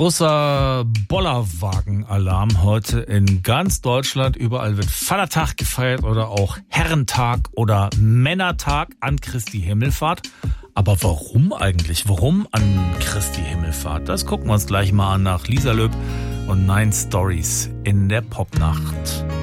Großer Bollerwagen-Alarm heute in ganz Deutschland. Überall wird Vatertag gefeiert oder auch Herrentag oder Männertag an Christi Himmelfahrt. Aber warum eigentlich? Warum an Christi Himmelfahrt? Das gucken wir uns gleich mal an nach Lisa Löb und 9 Stories in der Popnacht.